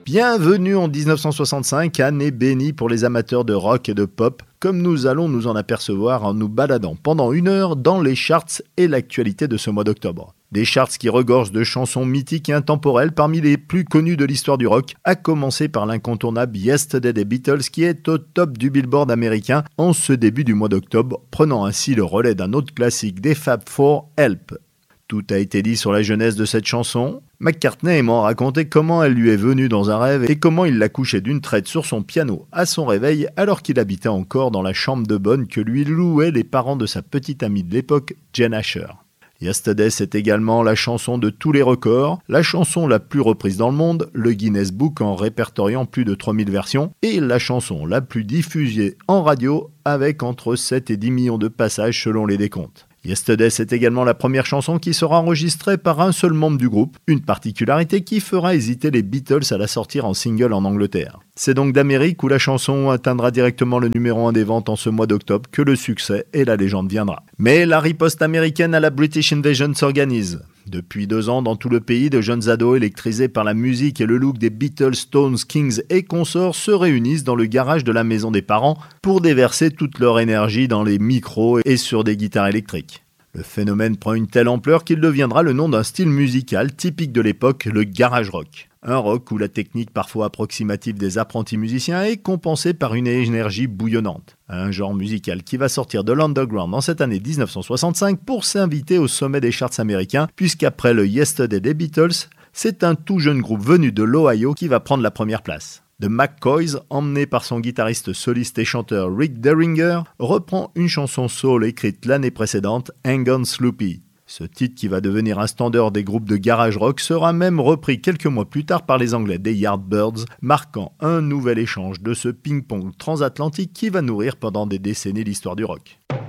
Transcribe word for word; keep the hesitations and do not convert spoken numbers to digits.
Bienvenue en dix-neuf cent soixante-cinq, année bénie pour les amateurs de rock et de pop, comme nous allons nous en apercevoir en nous baladant pendant une heure dans les charts et l'actualité de ce mois d'octobre. Des charts qui regorgent de chansons mythiques et intemporelles parmi les plus connues de l'histoire du rock, à commencer par l'incontournable Yesterday des Beatles qui est au top du Billboard américain en ce début du mois d'octobre, prenant ainsi le relais d'un autre classique des Fab Four, Help. Tout a été dit sur la jeunesse de cette chanson. McCartney aimant raconter comment elle lui est venue dans un rêve et comment il l'a couchée d'une traite sur son piano à son réveil alors qu'il habitait encore dans la chambre de bonne que lui louaient les parents de sa petite amie de l'époque, Jen Asher. Yesterday, c'est également la chanson de tous les records, la chanson la plus reprise dans le monde, le Guinness Book en répertoriant plus de trois mille versions, et la chanson la plus diffusée en radio avec entre sept et dix millions de passages selon les décomptes. Yesterday, c'est également la première chanson qui sera enregistrée par un seul membre du groupe, une particularité qui fera hésiter les Beatles à la sortir en single en Angleterre. C'est donc d'Amérique où la chanson atteindra directement le numéro un des ventes en ce mois d'octobre que le succès et la légende viendra. Mais la riposte américaine à la British Invasion s'organise. Depuis deux ans, dans tout le pays, de jeunes ados électrisés par la musique et le look des Beatles, Stones, Kings et consorts se réunissent dans le garage de la maison des parents pour déverser toute leur énergie dans les micros et sur des guitares électriques. Le phénomène prend une telle ampleur qu'il deviendra le nom d'un style musical typique de l'époque, le garage rock. Un rock où la technique parfois approximative des apprentis musiciens est compensée par une énergie bouillonnante. Un genre musical qui va sortir de l'underground en cette année dix-neuf cent soixante-cinq pour s'inviter au sommet des charts américains, puisqu'après le Yesterday des Beatles, c'est un tout jeune groupe venu de l'Ohio qui va prendre la première place. The McCoys, emmené par son guitariste soliste et chanteur Rick Derringer, reprend une chanson soul écrite l'année précédente, Hang On Sloopy. Ce titre, qui va devenir un standard des groupes de garage rock, sera même repris quelques mois plus tard par les Anglais des Yardbirds, marquant un nouvel échange de ce ping-pong transatlantique qui va nourrir pendant des décennies l'histoire du rock.